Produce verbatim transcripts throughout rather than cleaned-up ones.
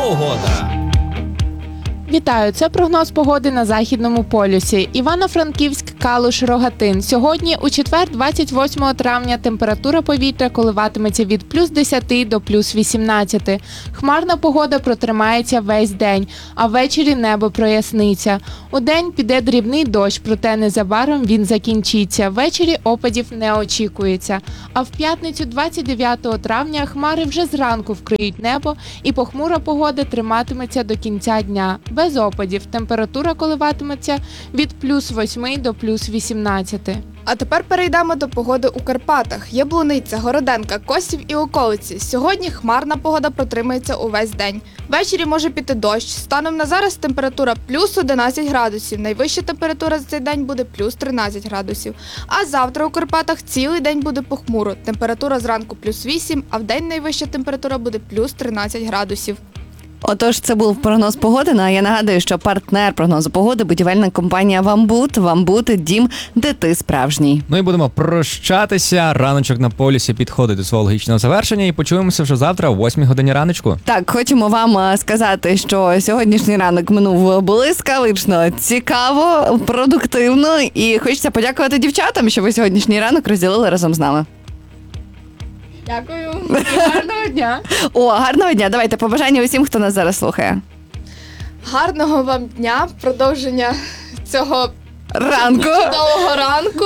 Погода. Вітаю! Це прогноз погоди на Західному полюсі. Івано-Франківськ, Калуш, Рогатин. Сьогодні, у четвер, двадцять восьмого травня, температура повітря коливатиметься від плюс десяти до плюс вісімнадцяти. Хмарна погода протримається весь день, а ввечері небо проясниться. Удень піде дрібний дощ, проте незабаром він закінчиться. Ввечері опадів не очікується. А в п'ятницю, двадцять дев'ятого травня, хмари вже зранку вкриють небо і похмура погода триматиметься до кінця дня. Без опадів. Температура коливатиметься від плюс восьми до плюс вісімнадцяти. А тепер перейдемо до погоди у Карпатах. Яблуниця, Городенка, Косів і околиці. Сьогодні хмарна погода протримається увесь день. Ввечері може піти дощ. Станом на зараз температура плюс одинадцять градусів. Найвища температура за цей день буде плюс тринадцять градусів. А завтра у Карпатах цілий день буде похмуро. Температура зранку плюс вісім, а вдень найвища температура буде плюс тринадцять градусів. Отож, це був прогноз погоди. Ну, а я нагадую, що партнер прогнозу погоди – будівельна компанія «Вамбут». «Вамбут» – дім, де ти справжній. Ну і будемо прощатися. Раночок на полюсі підходить до свого логічного завершення. І почуємося вже завтра о восьмій годині раночку. Так, хочемо вам е, сказати, що сьогоднішній ранок минув блискавично, цікаво, продуктивно. І хочеться подякувати дівчатам, що ви сьогоднішній ранок розділили разом з нами. Дякую. Гарного дня. О, гарного дня. Давайте побажання усім, хто нас зараз слухає. Гарного вам дня, продовження цього Ранку. чудового ранку.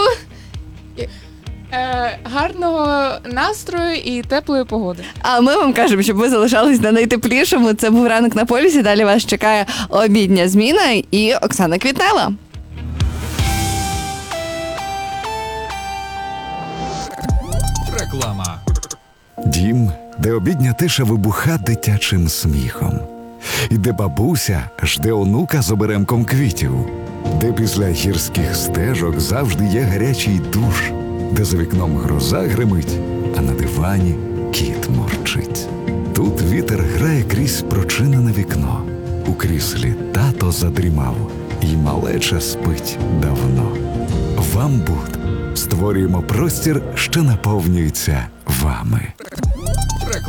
Е, гарного настрою і теплої погоди. А ми вам кажемо, щоб ви залишались на найтеплішому. Це був ранок на полюсі. Далі вас чекає обідня зміна і Оксана Квітнева. Реклама. Дім, де обідня тиша вибуха дитячим сміхом. І де бабуся жде онука з оберемком квітів. Де після гірських стежок завжди є гарячий душ. Де за вікном гроза гримить, а на дивані кіт мурчить. Тут вітер грає крізь прочинене вікно. У кріслі тато задрімав, і малеча спить давно. «Вамбут» створюємо простір, що наповнюється вами.